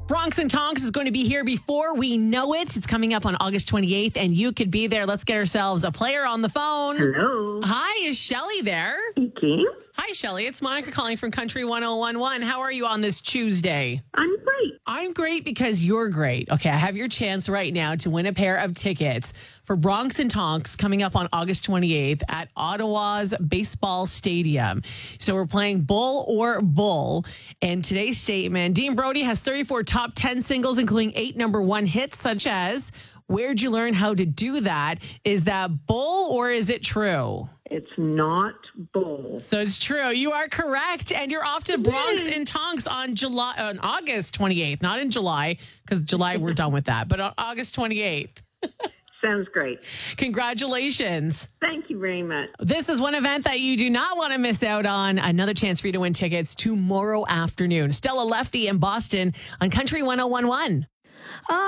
Bronx and Tonks is going to be here before we know it. It's coming up on August 28th, and you could be there. Let's get ourselves a player on the phone. Hello. Hi, is Shelly there? Speaking. Hi, Shelly. It's Monica calling from Country 1011. How are you on this Tuesday? I'm great. I'm great because you're great. Okay, I have your chance right now to win a pair of tickets for Bronx and Tonks coming up on August 28th at Ottawa's Baseball Stadium. So we're playing Bull or Bull. And today's statement, Dean Brody has 34 top 10 singles, including 8 number 1 hits, such as, where'd you learn how to do that? Is that bull or is it true? It's not bull. So it's true. You are correct. And you're off to Bronx and Tonks on August 28th, not in July, because July we're done with that, but on August 28th. Sounds great. Congratulations. Thank you very much. This is one event that you do not want to miss out on. Another chance for you to win tickets tomorrow afternoon. Stella Lefty in Boston on Country 1011.